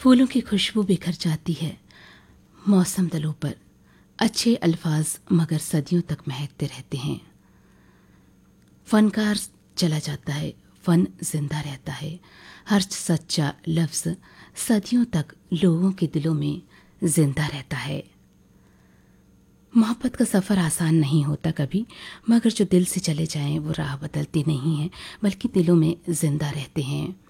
फूलों की खुशबू बिखर जाती है मौसम दलों पर। अच्छे अल्फाज मगर सदियों तक महकते रहते हैं। फनकार चला जाता है, फन जिंदा रहता है। हर सच्चा लफ्ज़ सदियों तक लोगों के दिलों में जिंदा रहता है। मोहब्बत का सफ़र आसान नहीं होता कभी, मगर जो दिल से चले जाएं वो राह बदलते नहीं हैं बल्कि दिलों में जिंदा रहते हैं।